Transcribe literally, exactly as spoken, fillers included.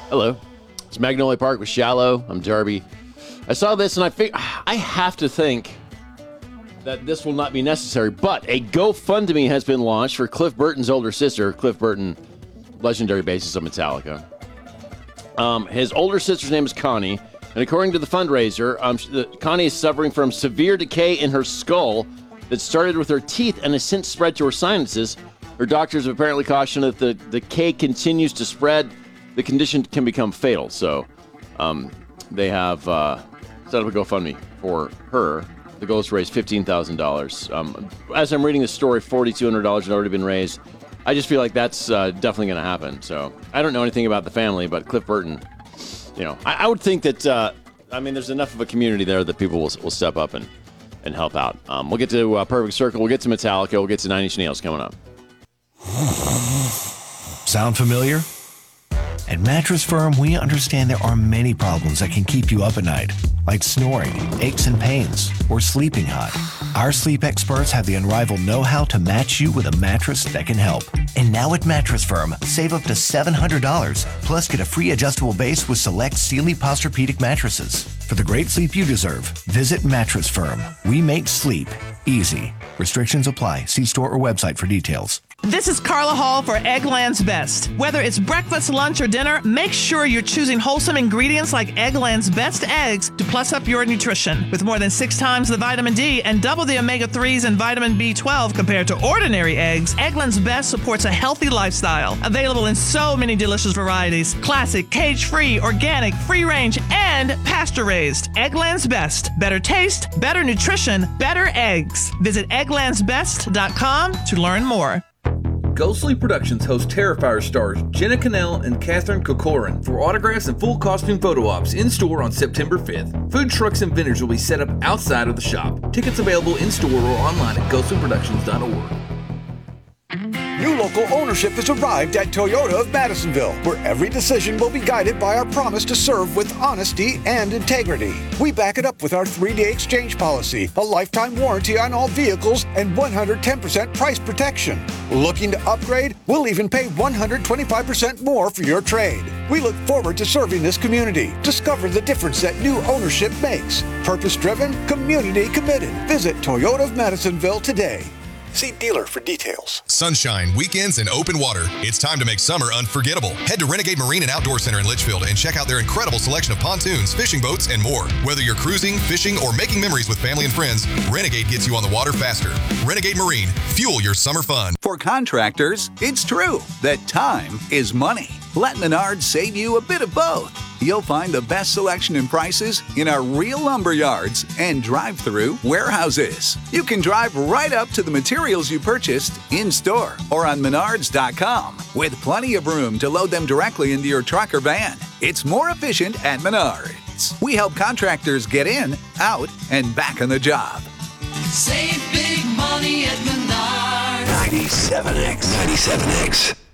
Hello. It's Magnolia Park with Shallow. I'm Darby. I saw this and I think I have to think that this will not be necessary, but a GoFundMe has been launched for Cliff Burton's older sister. Cliff Burton, legendary bassist of Metallica. Um, his older sister's name is Connie, and according to the fundraiser, um, the, Connie is suffering from severe decay in her skull that started with her teeth and has since spread to her sinuses. Her doctors have apparently cautioned that the the decay continues to spread. The condition can become fatal. So um, they have uh, set up a GoFundMe for her. The goal is to raise fifteen thousand dollars. Um, as I'm reading the story, four thousand two hundred dollars had already been raised. I just feel like that's uh, definitely going to happen. So I don't know anything about the family, but Cliff Burton, you know, I, I would think that, uh, I mean, there's enough of a community there that people will, will step up and, and help out. Um, we'll get to uh, Perfect Circle. We'll get to Metallica. We'll get to Nine Inch Nails coming up. Sound familiar? At Mattress Firm, we understand there are many problems that can keep you up at night, like snoring, aches and pains, or sleeping hot. Our sleep experts have the unrivaled know-how to match you with a mattress that can help. And now at Mattress Firm, save up to seven hundred dollars, plus get a free adjustable base with select Sealy Posturepedic mattresses. For the great sleep you deserve, visit Mattress Firm. We make sleep easy. Restrictions apply. See store or website for details. This is Carla Hall for Eggland's Best. Whether it's breakfast, lunch, or dinner, make sure you're choosing wholesome ingredients like Eggland's Best eggs to plus up your nutrition. With more than six times the vitamin D and double the omega threes and vitamin B twelve compared to ordinary eggs, Eggland's Best supports a healthy lifestyle. Available in so many delicious varieties: classic, cage-free, organic, free-range, and pasture-raised. Eggland's Best. Better taste, better nutrition, better eggs. Visit egglands best dot com to learn more. Go Sleep Productions hosts Terrifier stars Jenna Cannell and Catherine Corcoran for autographs and full costume photo ops in-store on September fifth. Food trucks and vendors will be set up outside of the shop. Tickets available in-store or online at go sleep productions dot org. New local ownership has arrived at Toyota of Madisonville, where every decision will be guided by our promise to serve with honesty and integrity. We back it up with our three-day exchange policy, a lifetime warranty on all vehicles, and one hundred ten percent price protection. Looking to upgrade? We'll even pay one hundred twenty-five percent more for your trade. We look forward to serving this community. Discover the difference that new ownership makes. Purpose-driven, community-committed. Visit Toyota of Madisonville today. See dealer for details. Sunshine, weekends, and open water. It's time to make summer unforgettable. Head to Renegade Marine and Outdoor Center in Litchfield and check out their incredible selection of pontoons, fishing boats, and more. Whether you're cruising, fishing, or making memories with family and friends, Renegade gets you on the water faster. Renegade Marine. Fuel your summer fun. For contractors, it's true that time is money. Let Menards save you a bit of both. You'll find the best selection and prices in our real lumber yards and drive-through warehouses. You can drive right up to the materials you purchased in-store or on menards dot com with plenty of room to load them directly into your truck or van. It's more efficient at Menards. We help contractors get in, out, and back on the job. Save big money at Menards. ninety-seven X. ninety-seven X.